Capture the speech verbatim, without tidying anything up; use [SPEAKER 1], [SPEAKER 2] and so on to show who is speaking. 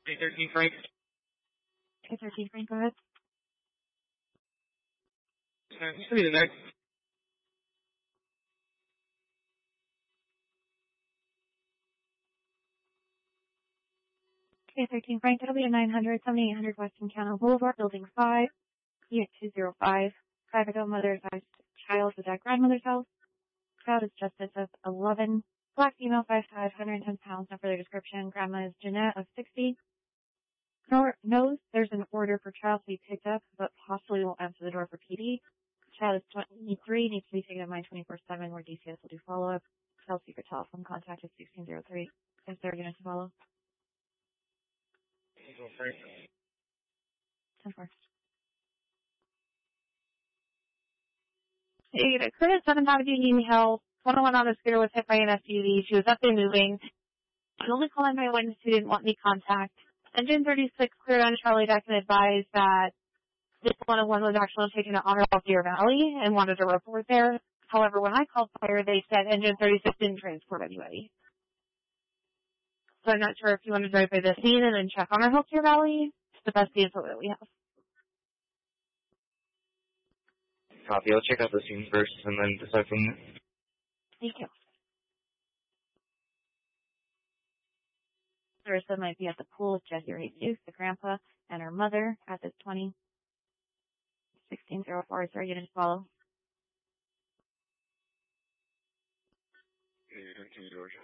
[SPEAKER 1] K thirteen Frank.
[SPEAKER 2] K thirteen Frank, go ahead.
[SPEAKER 1] Uh, this will be the next.
[SPEAKER 2] K thirteen Frank, it'll be a nine hundred, seventy-eight hundred West Encounter Boulevard, Building five, Unit two oh five. Private home mother advised child is at grandmother's house. Child is justice of eleven. Black female, five five, one hundred ten pounds. No further description. Grandma is Jeanette of sixty. Nor- knows there's an order for child to be picked up, but possibly won't answer the door for P D. Child is twenty-three, needs to be taken to mine twenty-four seven, where D C S will do follow-up. Child secret telephone contact is sixteen oh three. Is there unit to follow?
[SPEAKER 1] Go Frank.
[SPEAKER 2] ten four. Hey, the Curtis seven Avenue needing help. one oh one on the scooter was hit by an S U V. She was up and moving. She only called in by a witness who didn't want any contact. Engine thirty-six cleared on Charlie Deck and advised that this one oh one was actually taken to Honorable Deer Valley and wanted to report there. However, when I called fire, they said engine thirty-six didn't transport anybody. So I'm not sure if you want to drive by the scene and then check on our Hope Deer Valley. It's the best info that we have.
[SPEAKER 1] Copy. I'll check out the scene first and then decide from there.
[SPEAKER 2] Thank you. Larissa might be at the pool with Jesse or Jesus, the grandpa, and her mother at this twenty sixteen oh four. Is there a unit to follow?
[SPEAKER 1] Yeah, Georgia.